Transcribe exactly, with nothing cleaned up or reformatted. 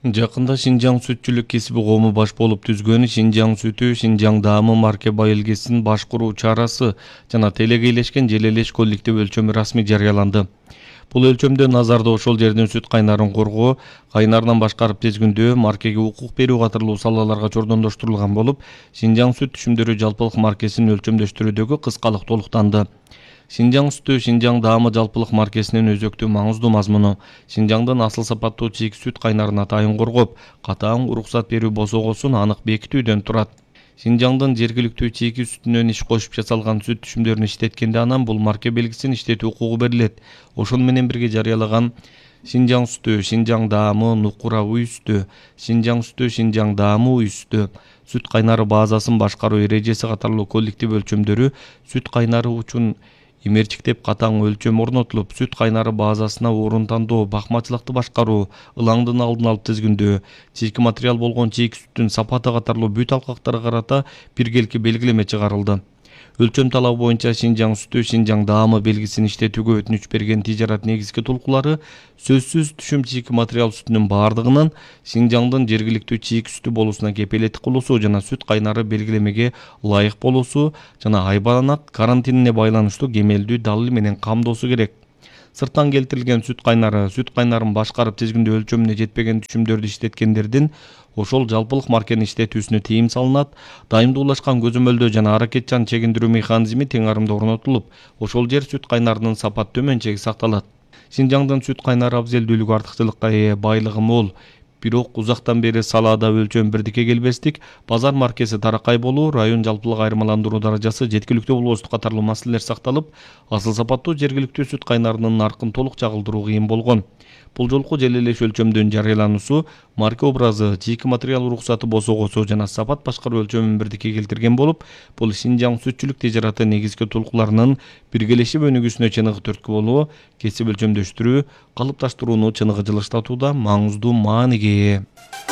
Жакында Шинжаң сүтчүлүк кесиби коому баш болуп түзгөн Шинжаң сүтү, Шинжаң даамы марке байылгесин башкаруу чарасы жана телегейлешкен желелеш коллектив өлчөмү расмий жарыяланды. Бул өлчөмдө назарда ошол жердин сүт кайнарын коргоо, кайнарынан башкарып тезгүндөө, маркеге укук берүү катарлуу салаларга чордондоштурулган болуп, Шинжаң сүт түшүмдөрү жалпылык маркесин өлчөмдөштүрүүдөгү кыскалык толуктанды. Шинжаң сүтү Шинжаң даамы жалпылык маркесинин өзөктүү маңыздуу мазмуну Шинжаңдын асыл сапаттуу чийик сүт кайнарын атайын коргоп, катаң уруксат берүү босогосун анык бекитүүдөн турат. Шинжаңдын жергиликтүү чийки сүтүнөн иш кошуп жасалган сүт түшүмдөрүн иштеткенде анан бул марке белгисин иштетүү укугу берилет. Ошону менен бирге жарыялаган Шинжаң сүтү, Шинжаң даамы, Нукура уй сүтү, Шинжаң сүтү, Шинжаң даамы уй сүтү, сүт кайнары базасын башкаруу эрежеси катарлуу коллектив өлчөмдөрү сүт кайнары үчүн имерчиктеп катаң өлчөм орнотулуп, сүт кайнары базасына орун тандоо, бакмачылыкты башкаруу, ылаңдын алдын алып тизгиндөө, чийки материал болгон чийки сүттүн сапаты катарлуу бүт алкактарга карата биргелки белгилеме чыгарылды. Өлчөм талабы боюнча Шинжаң сүтү, Шинжаң даамы белгисин иштетүүгө өтүнүч берген тижарат негизги толкулары сөзсүз түшүм чийки материал сүтүнүн баардыгынын Шинжаңдын жергиликтүү чийки сүтү болуусуна кепелеттик кылуусу жана сүт кайнары белгилемеге ылайык болуусу жана айбанат карантинине байланыштуу кемелдүү далил менен камдоосу керек. Сырттан келтирилген сүт кайнары, сүт кайнарын башкарып тизгиндөө өлчөмүнө жетпеген түшүмдөрдү иштеткендердин ошол жалпылык маркени иштетүүсүнө тыйым салынат, дайымдуулашкан көзөмөлдөө жана аракетчан чегиндирүү механизми тең арымда орнотулуп, ошол жер сүт кайнарынын сапат төмөн чеги сакталат. Шинжаңдын сүт кайнары абзелдүүлүгү артыкчылыкка ээ, байлыгы мол, бирок узактан бери салаада өлчөм бирдикке келбестик, базар маркеси таракай болуу, район жалпылык айырмаландыруу даражасы жеткиликтүү болбостук катарлуу маселелер сакталып, асыл сапаттуу жергиликтүү сүт кайнарынын наркын толук чагылдыруу кыйын болгон. Бул жолку желелеш өлчөмдүн жарыялануусу марке образы, чийки материал уруксаты босогосу жана сапат башкаруу өлчөмүн бирдикке келтирген болуп, бул Шинжаң сүтчүлүк тижараты негизги толкуларынын биргелешип өнүгүүсүнө чыныгы түрткү болуу, кесип өлчөмдөштүрүү, калыпташтырууну чыныгы жылыштатууда маңыздуу мааниге ээ.